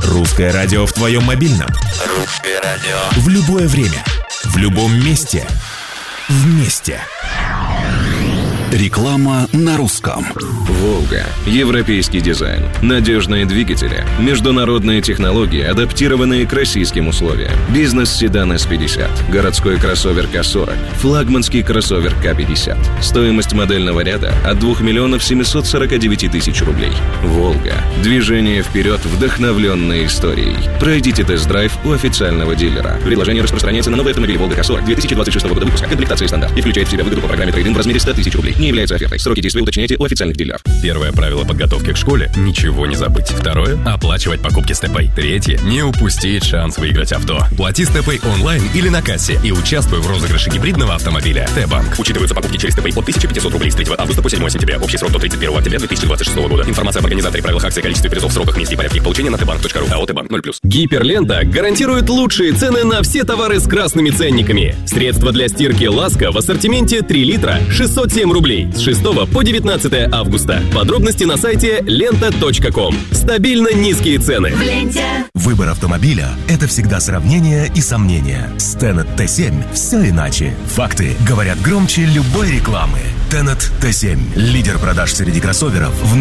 Русское радио в твоем мобильном. Русское радио. В любое время. В любом месте. Вместе. Реклама на русском. «Волга». Европейский дизайн. Надежные двигатели. Международные технологии, адаптированные к российским условиям. Бизнес-седан S50. Городской кроссовер К40. Флагманский кроссовер К50. Стоимость модельного ряда от 2 миллионов 749 тысяч рублей. «Волга». Движение вперед, вдохновленное историей. Пройдите тест-драйв у официального дилера. Предложение распространяется на новые автомобили «Волга К40» 2026 года выпуска. Комплектация стандарт. И включает в себя выгоду по программе трейд-ин в размере 100 тысяч рублей. Не является офертой. Сроки действия уточняйте у официальных дилеров. Первое правило подготовки к школе – ничего не забыть. Второе – оплачивать покупки StepPay. Третье – не упустить шанс выиграть авто. Плати StepPay онлайн или на кассе и участвуй в розыгрыше гибридного автомобиля. Т-банк. Учитываются покупки через StepPay от 1500 рублей с 3 августа по 7 сентября. Общий срок до 31 октября 2026 года. Информация об организаторе, правилах акции, количестве призов, сроках, месте и порядке их получения на tbank.ru. АО «Т-банк» 0+. Гиперлента гарантирует лучшие цены на все товары с красными ценниками. Средства для стирки «Ласка» в ассортименте 3 литра 607 рублей с 6 по 19 августа. Подробности на сайте lenta.com. Стабильно низкие цены. В ленте. Выбор автомобиля – это всегда сравнение и сомнения. С Tenet T7 все иначе. Факты говорят громче любой рекламы. Tenet T7 – лидер продаж среди кроссоверов в